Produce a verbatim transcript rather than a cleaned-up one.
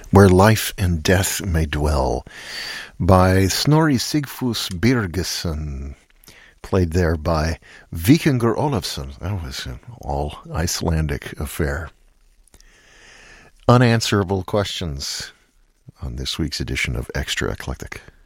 Where Life and Death May Dwell by Snorri Sigfús Birgisson, played there by Víkingur Ólafsson. That was an all Icelandic affair. Unanswerable questions on this week's edition of Extra Eclectic.